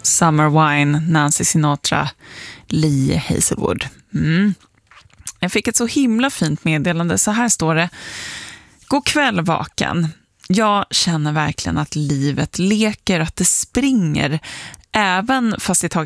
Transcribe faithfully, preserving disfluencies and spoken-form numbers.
Summer Wine, Nancy Sinatra, Lee Hazelwood. Mm. Jag fick ett så himla fint meddelande. Så här står det. God kväll vaken. Jag känner verkligen att livet leker, att det springer. Även fast det tagit